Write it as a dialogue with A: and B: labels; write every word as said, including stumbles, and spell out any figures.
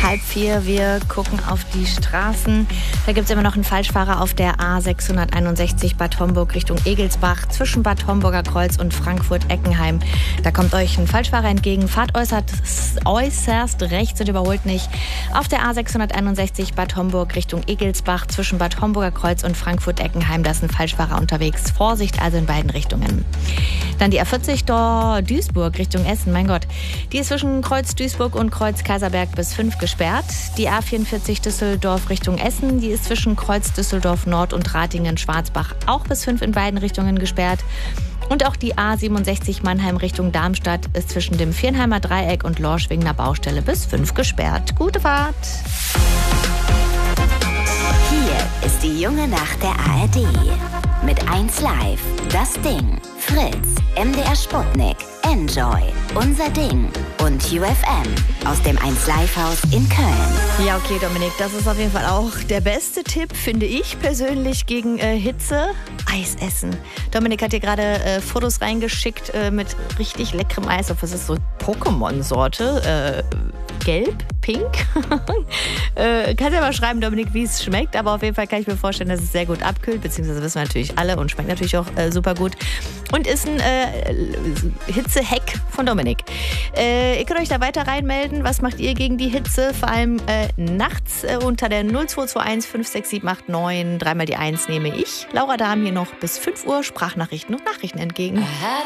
A: Halb vier, wir gucken auf die Straßen. Da gibt es immer noch einen Falschfahrer auf der A sechshunderteinundsechzig Bad Homburg Richtung Egelsbach zwischen Bad Homburger Kreuz und Frankfurt-Eckenheim. Da kommt euch ein Falschfahrer entgegen. Fahrt äußerst, äußerst rechts und überholt nicht. Auf der A sechshunderteinundsechzig Bad Homburg Richtung Egelsbach zwischen Bad Homburger Kreuz und Frankfurt-Eckenheim. Da ist ein Falschfahrer unterwegs. Vorsicht also in beiden Richtungen. Dann die A vierzig Duisburg Richtung Essen. Mein Gott, die ist zwischen Kreuz Duisburg und Kreuz Kaiserberg bis fünf gesperrt. Die A vierundvierzig Düsseldorf Richtung Essen, die ist zwischen Kreuz Düsseldorf Nord und Ratingen-Schwarzbach auch bis fünf in beiden Richtungen gesperrt. Und auch die A siebenundsechzig Mannheim Richtung Darmstadt ist zwischen dem Viernheimer Dreieck und Lorschwingener Baustelle bis fünf gesperrt. Gute Fahrt!
B: Hier ist die junge Nacht der A R D. Mit eins Live, das Ding, Fritz, M D R Sputnik, Enjoy, Unser Ding und U F M aus dem eins Live Haus in Köln.
A: Ja, okay, Dominik, das ist auf jeden Fall auch der beste Tipp, finde ich persönlich, gegen äh, Hitze. Eis essen. Dominik hat dir gerade äh, Fotos reingeschickt äh, mit richtig leckerem Eis. Was ist so Pokémon-Sorte? Äh, gelb, pink. äh, kannst ja mal schreiben, Dominik, wie es schmeckt. Aber auf jeden Fall kann ich mir vorstellen, dass es sehr gut abkühlt. Beziehungsweise wissen wir natürlich alle und schmeckt natürlich auch äh, super gut. Und ist ein äh, Hitze-Hack von Dominik. Äh, ihr könnt euch da weiter reinmelden. Was macht ihr gegen die Hitze? Vor allem äh, nachts äh, unter der null zwei zwei eins fünf sechs sieben acht neun. Dreimal die eins nehme ich. Laura Dahm hier noch bis fünf Uhr Sprachnachrichten und Nachrichten entgegen.